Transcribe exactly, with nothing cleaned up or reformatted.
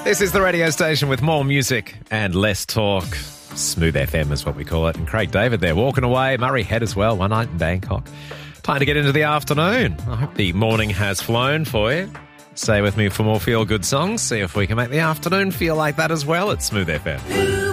This is the radio station with more music and less talk. Smooth F M is what we call it. And Craig David there walking away. Murray Head as well. One night in Bangkok. Time to get into the afternoon. I hope the morning has flown for you. Stay with me for more feel-good songs. See if we can make the afternoon feel like that as well at Smooth F M.